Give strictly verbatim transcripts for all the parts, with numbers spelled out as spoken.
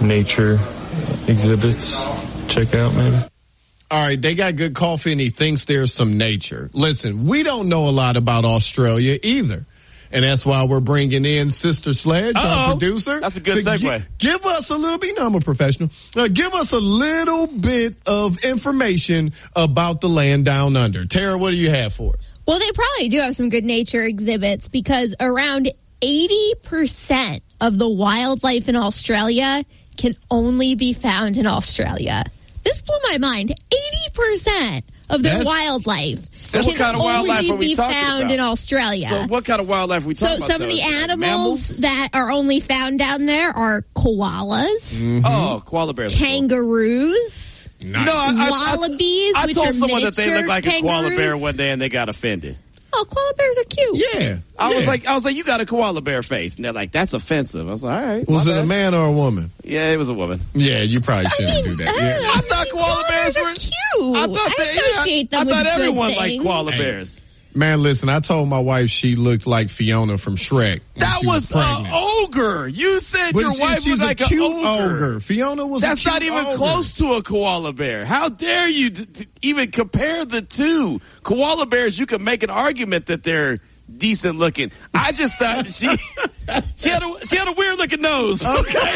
nature exhibits check out, maybe. All right, they got good coffee and he thinks there's some nature. Listen, we don't know a lot about Australia either. And that's why we're bringing in Sister Sledge, Uh-oh. our producer. That's a good segue. Gi- give us a little bit, no, I'm a professional. Uh, give us a little bit of information about the land down under. Tara, what do you have for us? Well, they probably do have some good nature exhibits because around eighty percent of the wildlife in Australia can only be found in Australia. This blew my mind. eighty percent of their That's, wildlife so can what kind of wildlife only are we be talking found about? in Australia. So what kind of wildlife are we talking so about? So some of the those? animals Mammals? that are only found down there are koalas, Mm-hmm. Oh, koala bears. kangaroos, Nice. You know, I, I, wallabies, I, I which told are someone that they look miniature like a koala kangaroos. bear one day and they got offended. Oh, koala bears are cute. Yeah. I yeah. was like, I was like, you got a koala bear face, and they're like, that's offensive. I was like, all right. Was my it a bad. man or a woman? Yeah, it was a woman. Yeah, you probably I shouldn't mean, do that. uh, Yeah. I thought koala bears are were cute. I thought I they, associate them I with thought good everyone things. liked koala Hey. bears. Man, listen, I told my wife she looked like Fiona from Shrek. when That she was, was an pregnant. ogre. You said But your she- wife she's was a like an cute ogre. ogre. Fiona was That's a cute not even ogre. close to a koala bear. How dare you d- d- even compare the two? Koala bears, you can make an argument that they're decent looking. I just thought she she had a she had a weird looking nose. Okay.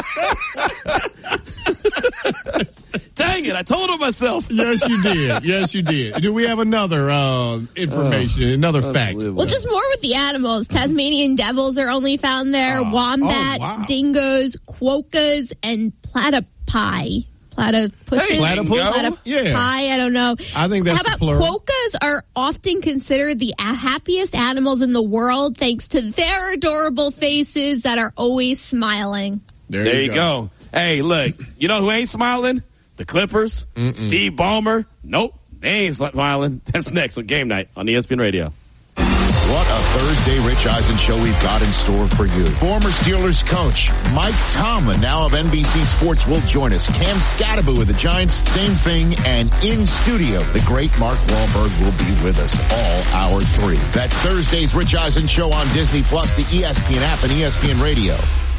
Dang it! I told her myself. Yes, you did. Yes, you did. Do we have another uh, information, another fact? Well, just more with the animals. Tasmanian devils are only found there. Oh. Wombats, Oh, wow. dingoes, quokkas, and platypi. Platypuses? Hey, Platypus? Platypi, Yeah. I don't know. I think that's How about the plural. quokkas are often considered the happiest animals in the world thanks to their adorable faces that are always smiling. There, There you go. Hey, look, you know who ain't smiling? The Clippers. Mm-mm. Steve Ballmer. Nope, they ain't smiling. That's next on Game Night on E S P N Radio. What a Thursday Rich Eisen show we've got in store for you. Former Steelers coach Mike Tomlin, now of N B C Sports, will join us. Cam Scatterbo of the Giants, same thing. And in studio, the great Mark Wahlberg will be with us all hour three. That's Thursday's Rich Eisen show on Disney Plus, the E S P N app, and E S P N Radio.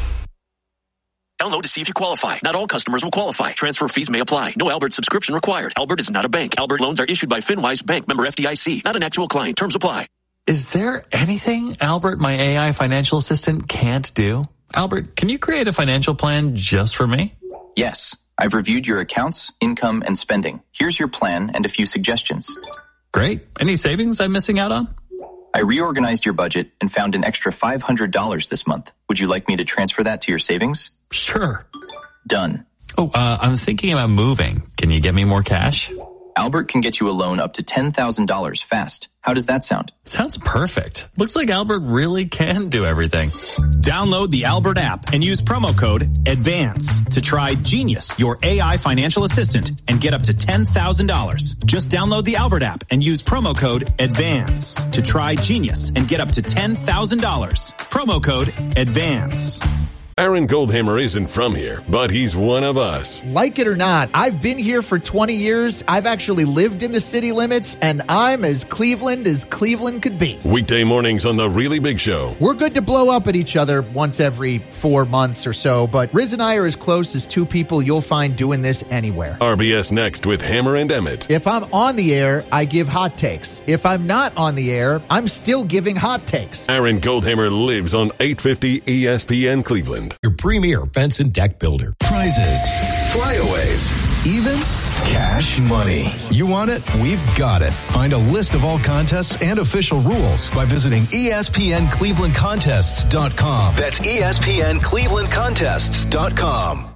Download to see if you qualify. Not all customers will qualify. Transfer fees may apply. No Albert subscription required. Albert is not a bank. Albert loans are issued by FinWise Bank, member F D I C. Not an actual client. Terms apply. Is there anything Albert, my A I financial assistant, can't do? Albert, can you create a financial plan just for me? Yes. I've reviewed your accounts, income, and spending. Here's your plan and a few suggestions. Great. Any savings I'm missing out on? I reorganized your budget and found an extra five hundred dollars this month. Would you like me to transfer that to your savings? Sure. Done. Oh, uh, I'm thinking about moving. Can you get me more cash? Albert can get you a loan up to ten thousand dollars fast. How does that sound? Sounds perfect. Looks like Albert really can do everything. Download the Albert app and use promo code ADVANCE to try Genius, your A I financial assistant, and get up to ten thousand dollars. Just download the Albert app and use promo code ADVANCE to try Genius and get up to ten thousand dollars. Promo code ADVANCE. Aaron Goldhammer isn't from here, but he's one of us. Like it or not, I've been here for twenty years. I've actually lived in the city limits, and I'm as Cleveland as Cleveland could be. Weekday mornings on The Really Big Show. We're good to blow up at each other once every four months or so, but Riz and I are as close as two people you'll find doing this anywhere. R B S Next with Hammer and Emmett. If I'm on the air, I give hot takes. If I'm not on the air, I'm still giving hot takes. Aaron Goldhammer lives on eight fifty E S P N Cleveland. Your premier fence and deck builder. Prizes, flyaways, even cash money. You want it? We've got it. Find a list of all contests and official rules by visiting E S P N Cleveland Contests dot com. That's E S P N Cleveland Contests dot com.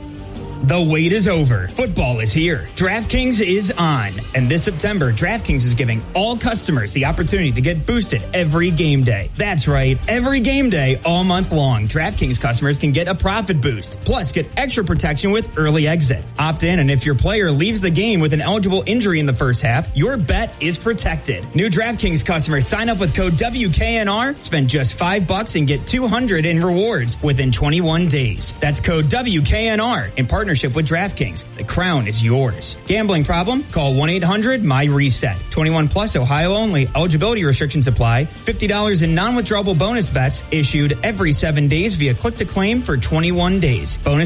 The wait is over. Football is here. DraftKings is on. And this September, DraftKings is giving all customers the opportunity to get boosted every game day. That's right. Every game day, all month long, DraftKings customers can get a profit boost. Plus, get extra protection with early exit. Opt in, and if your player leaves the game with an eligible injury in the first half, your bet is protected. New DraftKings customers sign up with code W K N R, spend just five bucks, and get two hundred in rewards within twenty-one days. That's code W K N R in partnership with DraftKings. The crown is yours. Gambling problem? Call one eight hundred M Y reset. twenty-one plus, Ohio only. Eligibility restrictions apply. fifty dollars in non-withdrawable bonus bets issued every seven days via click to claim for twenty-one days. Bonus